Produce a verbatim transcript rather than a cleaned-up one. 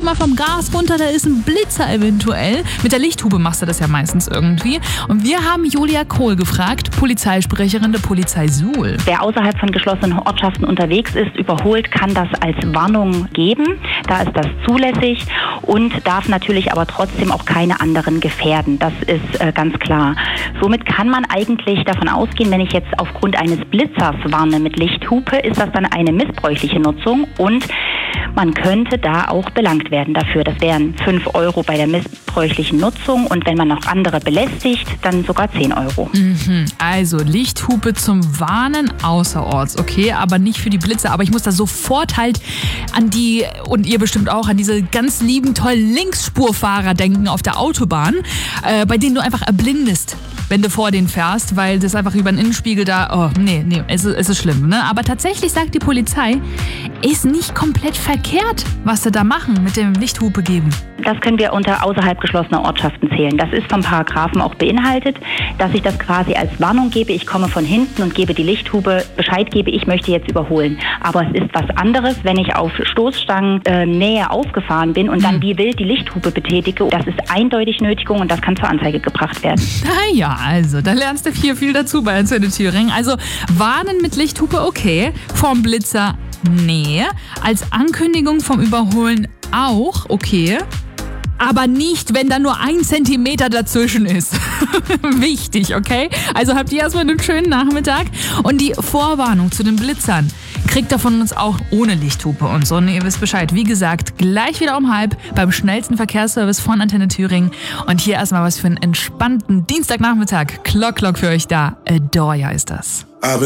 mal vom Gas runter, da ist ein Blitzer eventuell. Mit der Lichthupe machst du das ja meistens irgendwie. Und wir haben Julia Kohl gefragt, Polizeisprecherin der Polizei Suhl. Wer außerhalb von geschlossenen Ortschaften unterwegs ist, überholt, kann das als Warnung geben. Da ist das zulässig und darf natürlich aber trotzdem auch keine anderen gefährden. Das ist äh, ganz klar. Somit kann man eigentlich davon ausgehen, wenn ich jetzt aufgrund eines Blitzers warne mit Lichthupe, ist das dann eine missbräuchliche Nutzung und man könnte da auch belangt werden dafür. Das wären fünf Euro bei der missbräuchlichen Nutzung und wenn man noch andere belästigt, dann sogar zehn Euro. Mhm. Also Lichthupe zum Warnen außerorts, okay, aber nicht für die Blitzer. Aber ich muss da sofort halt an die, und ihr bestimmt auch, an diese ganz lieben, tollen Linksspurfahrer denken auf der Autobahn, äh, bei denen du einfach erblindest, wenn du vor denen fährst, weil das einfach über den Innenspiegel da, oh, nee, nee, es ist, es ist schlimm, ne? Aber tatsächlich sagt die Polizei, ist nicht komplett verkehrt, was sie da machen mit dem Lichthupe geben. Das können wir unter außerhalb geschlossener Ortschaften zählen. Das ist vom Paragraphen auch beinhaltet, dass ich das quasi als Warnung gebe. Ich komme von hinten und gebe die Lichthupe, Bescheid gebe, ich möchte jetzt überholen. Aber es ist was anderes, wenn ich auf Stoßstangen äh, näher aufgefahren bin und dann hm. wie wild die Lichthupe betätige. Das ist eindeutig Nötigung und das kann zur Anzeige gebracht werden. Naja, also, da lernst du viel, viel dazu bei Antenne Thüringen. Also, warnen mit Lichthupe, okay. Vorm Blitzer, nee. Als Ankündigung vom Überholen auch, okay. Aber nicht, wenn da nur ein Zentimeter dazwischen ist. Wichtig, okay? Also habt ihr erstmal einen schönen Nachmittag. Und die Vorwarnung zu den Blitzern kriegt ihr von uns auch ohne Lichthupe und so. Und ihr wisst Bescheid. Wie gesagt, gleich wieder um halb beim schnellsten Verkehrsservice von Antenne Thüringen. Und hier erstmal was für einen entspannten Dienstagnachmittag. Klock, Klock für euch da. Adore ist das.